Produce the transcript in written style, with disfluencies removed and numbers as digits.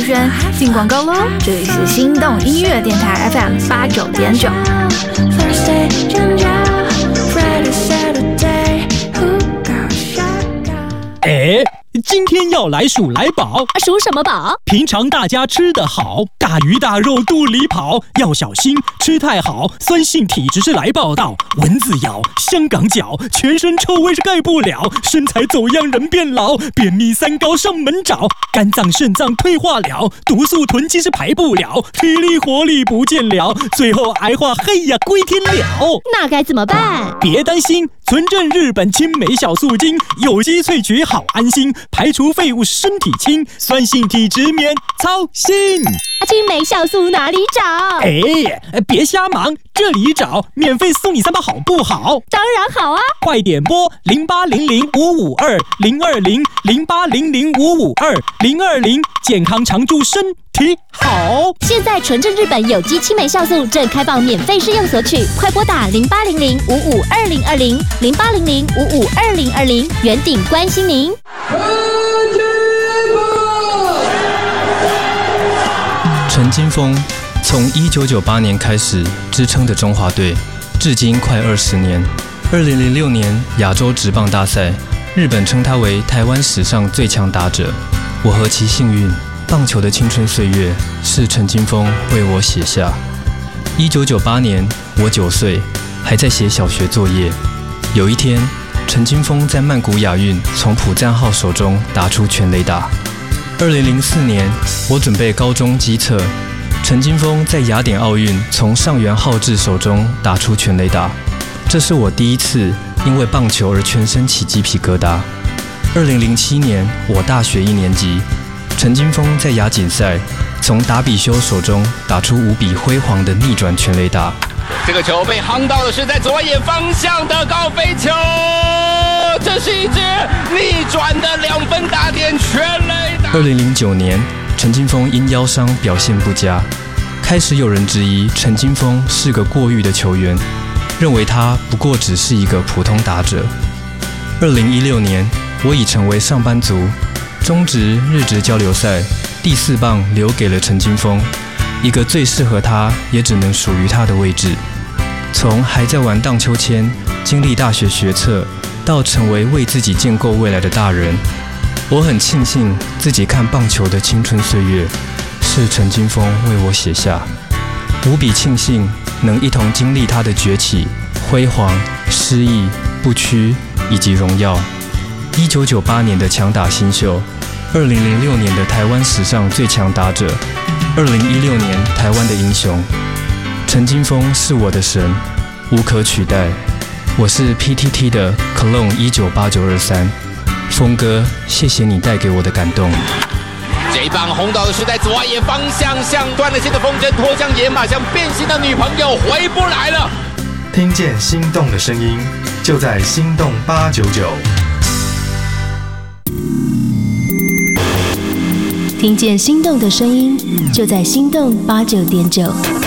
轩，进广告喽！这里是心动音乐电台 FM 89.9。今天要来数来宝， 数什么宝？ 平常大家吃得好，大鱼大肉肚里跑，要小心吃太好，酸性体质是来报道。蚊子咬，香港脚，全身臭味是盖不了，身材走样人变老，便秘三高上门找，肝脏肾脏退化了，毒素囤积是排不了，体力活力不见了，最后癌化嘿呀归天了。 那该怎么办？ 别担心，纯正日本青梅酵素精，有机萃取好安心，排除废物身体轻，酸性体质免操心。 青梅酵素哪里找？ 别瞎忙，这里找，免费送你3包好不好？ 当然好啊！ 快点拨0800-552-0200-0800-552-020，健康常驻身体好。 现在纯正日本有机青梅酵素正开放免费试用索取，快拨打0800-552-2020，0800-552-2020，原鼎关心您。 陈金锋从1998年开始支撑的中华队，至今快20年。2006年亚洲职棒大赛，日本称他为台湾史上最强打者。我何其幸运，棒球的青春岁月是陈金锋为我写下。1998年，我9岁，还在写小学作业。有一天，陈金锋在曼谷亚运从朴赞浩手中打出全垒打。2004年，我准备高中基测，陈金锋在雅典奥运从上原浩治手中打出全垒打，这是我第一次因为棒球而全身起鸡皮疙瘩。2007年，我大学1年级，陈金锋在亚锦赛从达比修手中打出无比辉煌的逆转全垒打。 这个球被夯到的是在左眼方向的高飞球，这是一支逆转的2分打点全垒打。 2009年，陈金锋因腰伤表现不佳，开始有人质疑陈金锋是个过誉的球员，认为他不过只是一个普通打者。2016年，我已成为上班族，中职日职交流赛第4棒留给了陈金锋，一个最适合他也只能属于他的位置。从还在玩荡秋千，经历大学学测，到成为为自己建构未来的大人，我很庆幸自己看棒球的青春岁月是陈金锋为我写下，无比庆幸能一同经历他的崛起、辉煌、失意、不屈以及荣耀。1998年的强打新秀，2006年的台湾史上最强打者，2016年台湾的英雄，陈金锋是我的神，无可取代。我是 PTT 的 Clone 198923，锋哥，谢谢你带给我的感动。 这一棒轰到的是在左眼方向，像断了线的风筝拖向野马，像变心的女朋友回不来了。 听见心动的声音，就在心动899。 听见心动的声音，就在心动89.9。